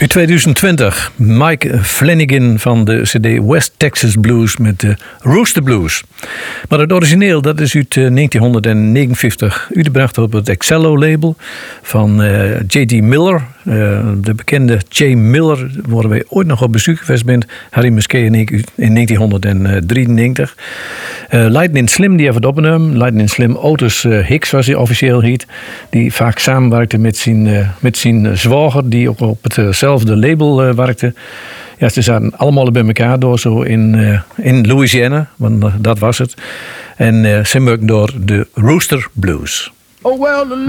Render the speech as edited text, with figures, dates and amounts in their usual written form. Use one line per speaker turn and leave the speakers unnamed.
In 2020, Mike Flanagan van de CD West Texas Blues met de Rooster Blues. Maar het origineel dat is uit 1959 uitgebracht op het Excello-label van J.D. Miller. De bekende J. Miller, waar wij ooit nog op bezoek geweest zijn, Harry Musquet en ik in 1993. Lightning Slim, die heeft het opgenomen. Lightning Slim Otis Hicks, zoals hij officieel heet. Die vaak samenwerkte met zijn zwager, die ook op hetzelfde label werkte. Ja, ze zaten allemaal bij elkaar door, zo in Louisiana, want dat was het. En ze maakten door de Rooster Blues.
Oh, well,